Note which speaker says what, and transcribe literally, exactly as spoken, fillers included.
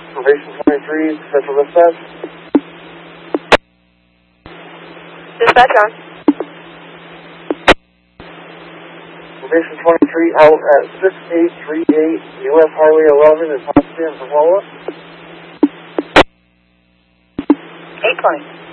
Speaker 1: Probation twenty-three, Central Dispatch.
Speaker 2: Dispatch on.
Speaker 1: Probation twenty-three out at six eight three eight U S Highway eleven in Potsdam for follow-up.
Speaker 2: eight twenty.